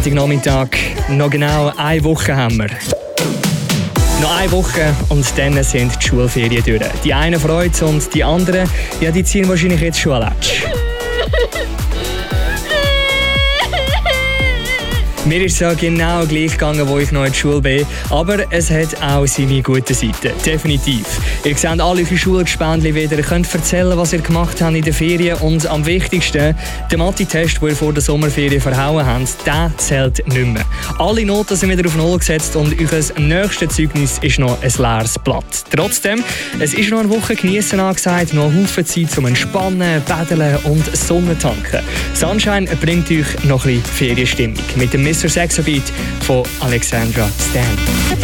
Nachmittag, noch genau eine Woche haben wir. Noch eine Woche und dann sind die Schulferien durch. Die einen freuen sich und die anderen, ja, die ziehen wahrscheinlich jetzt schon Latsch. Mir ist es ja genau gleich gegangen, wo ich noch in der Schule bin. Aber es hat auch seine guten Seiten. Definitiv. Ihr seht alle eure Schulgespendli wieder. Ihr könnt erzählen, was ihr gemacht habt in den Ferien. Und am wichtigsten, der Mathe-Test, den ihr vor der Sommerferien verhauen habt, der zählt nicht mehr. Alle Noten sind wieder auf Null gesetzt und euer nächstes Zeugnis ist noch ein leeres Blatt. Trotzdem, es ist noch eine Woche geniessen angesagt, noch ein Haufen Zeit zum Entspannen, Baden und Sonnentanken. Sunshine bringt euch noch ein bisschen Ferienstimmung mit dem Mr. Sexo Beat von Alexandra Stan.